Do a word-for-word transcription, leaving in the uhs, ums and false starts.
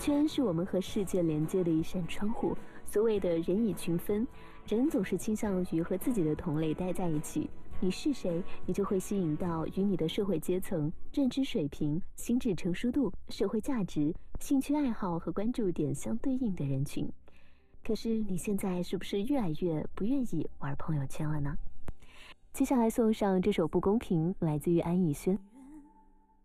圈是我们和世界连接的一扇窗户。所谓的人以群分，人总是倾向于和自己的同类待在一起。你是谁，你就会吸引到与你的社会阶层、认知水平、心智成熟度、社会价值、兴趣爱好和关注点相对应的人群。可是你现在是不是越来越不愿意玩朋友圈了呢？接下来送上这首《不公平》，来自于安以轩。